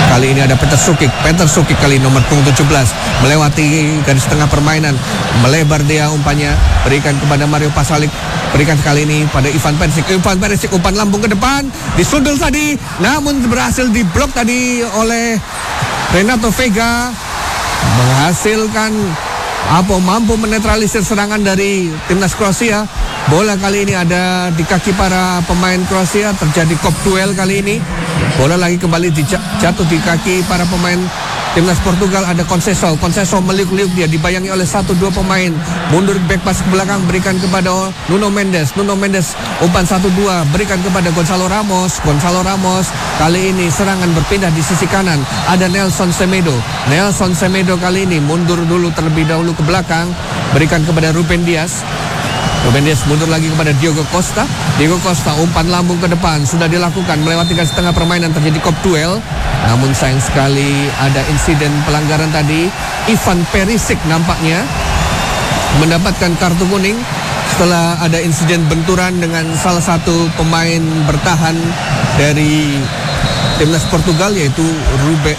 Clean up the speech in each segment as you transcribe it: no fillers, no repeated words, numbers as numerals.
Kali ini ada Peter Sukic kali ini nomor punggung 17 melewati garis tengah permainan, melebar dia umpannya, berikan kepada Mario Pasalic, berikan kali ini pada Ivan Perisic, umpan lambung ke depan, disundul tadi, namun berhasil diblok tadi oleh Renato Vega, menghasilkan mampu menetralisir serangan dari timnas Kroasia. Bola kali ini ada di kaki para pemain Kroasia, terjadi kop duel kali ini. Bola lagi kembali jatuh di kaki para pemain timnas Portugal. Ada Conceição meliuk-liuk dia, dibayangi oleh 1-2 pemain. Mundur back pass ke belakang, berikan kepada Nuno Mendes, umpan 1-2, berikan kepada Gonzalo Ramos. Kali ini serangan berpindah di sisi kanan. Ada Nelson Semedo kali ini mundur dulu terlebih dahulu ke belakang, berikan kepada Ruben Dias mundur lagi kepada Diogo Costa, umpan lambung ke depan sudah dilakukan, melewati garis tengah permainan, terjadi kop duel. Namun sayang sekali ada insiden pelanggaran tadi. Ivan Perisic nampaknya mendapatkan kartu kuning setelah ada insiden benturan dengan salah satu pemain bertahan dari timnas Portugal, yaitu Ruben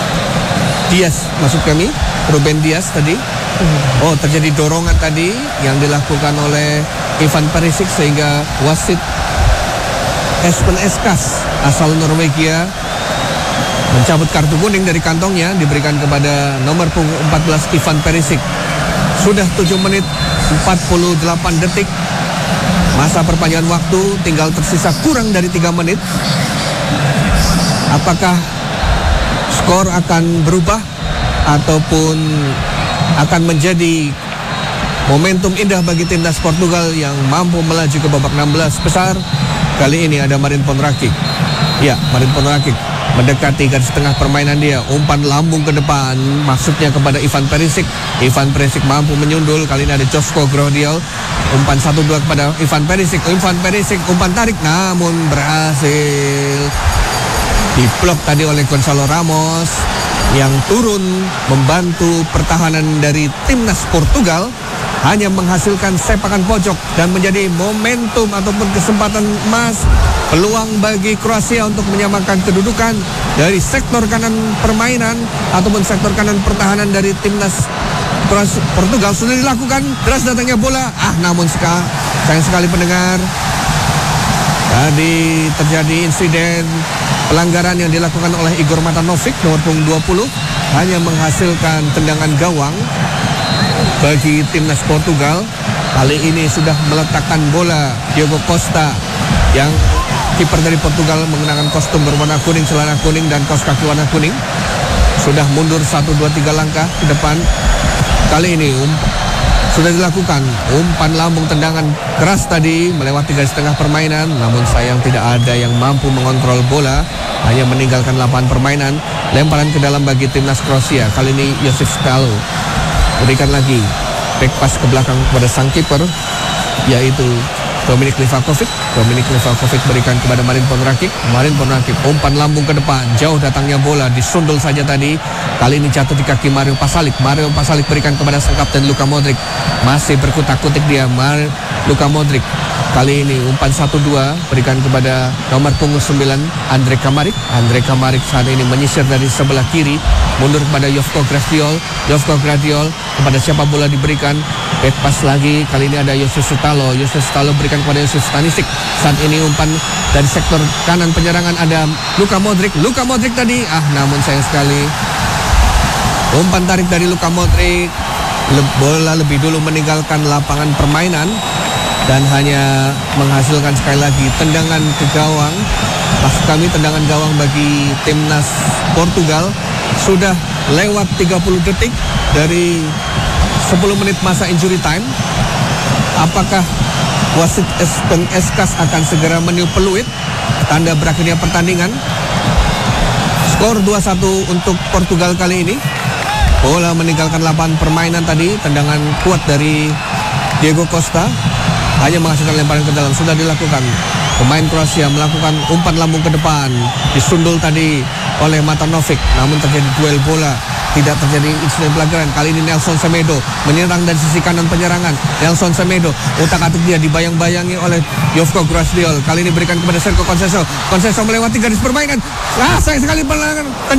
Dias tadi. Terjadi dorongan tadi yang dilakukan oleh Ivan Perisic sehingga wasit Espen Eskas asal Norwegia mencabut kartu kuning dari kantongnya, diberikan kepada nomor punggung 14 Ivan Perisic. Sudah 7 menit 48 detik masa perpanjangan waktu, tinggal tersisa kurang dari 3 menit. Apakah skor akan berubah ataupun akan menjadi momentum indah bagi timnas Portugal yang mampu melaju ke babak 16 besar? Kali ini ada Marin Pongracic. Marin Pongracic mendekati garis tengah permainan dia, umpan lambung ke depan, maksudnya kepada Ivan Perisic. Mampu menyundul, kali ini ada Josko Grodiol, umpan 1-2 kepada Ivan Perisic, umpan tarik, namun berhasil diblok tadi oleh Gonzalo Ramos yang turun membantu pertahanan dari timnas Portugal, hanya menghasilkan sepakan pojok dan menjadi momentum ataupun kesempatan emas, peluang bagi Kroasia untuk menyamakan kedudukan dari sektor kanan permainan ataupun sektor kanan pertahanan dari timnas Portugal. Sudah dilakukan, deras datangnya bola, namun sayang sekali pendengar, tadi terjadi insiden pelanggaran yang dilakukan oleh Igor Matanovic nomor punggung 20, hanya menghasilkan tendangan gawang bagi timnas Portugal. Kali ini sudah meletakkan bola Diogo Costa, yang kiper dari Portugal mengenakan kostum berwarna kuning, celana kuning dan kaos kaki warna kuning. Sudah mundur 1, 2, 3 langkah ke depan. Kali ini sudah dilakukan umpan lambung, tendangan keras tadi melewati garis tengah permainan, namun sayang tidak ada yang mampu mengontrol bola, hanya meninggalkan lapangan permainan. Lemparan ke dalam bagi timnas Kroasia. Kali ini Josip Stalo berikan lagi back pass ke belakang kepada sang kiper, yaitu Dominik Livakovic berikan kepada Marin Pongracic, umpan lambung ke depan, jauh datangnya bola, disundul saja tadi. Kali ini jatuh di kaki Mario Pasalic berikan kepada sang kapten Luka Modric, masih berkutak-kutik dia, Luka Modric. Kali ini umpan 1-2 berikan kepada nomor punggung 9 Andre Kramaric saat ini menyisir dari sebelah kiri, mundur kepada Josko Gradiol, kepada siapa bola diberikan, back pass lagi, kali ini ada Josef Stalo berikan kepada Josef Stanisic. Saat ini umpan dari sektor kanan penyerangan ada Luka Modric tadi, namun sayang sekali umpan tarik dari Luka Modric, bola lebih dulu meninggalkan lapangan permainan dan hanya menghasilkan sekali lagi tendangan ke gawang. Maksud kami tendangan gawang bagi timnas Portugal. Sudah lewat 30 detik dari 10 menit masa injury time. Apakah wasit Espen Eskas akan segera meniup peluit tanda berakhirnya pertandingan? Skor 2-1 untuk Portugal kali ini. Bola meninggalkan lapangan permainan tadi, tendangan kuat dari Diogo Costa, hanya menghasilkan lemparan ke dalam. Sudah dilakukan, pemain Kroasia melakukan umpan lambung ke depan, disundul tadi oleh Matanovic, namun terjadi duel bola, tidak terjadi insiden pelanggaran. Kali ini Nelson Semedo menyerang dari sisi kanan penyerangan. Utak-atik dia dibayang-bayangi oleh Josko Gradiol. Kali ini berikan kepada Sergio Conceição melewati garis permainan. Sayang sekali pelanggaran.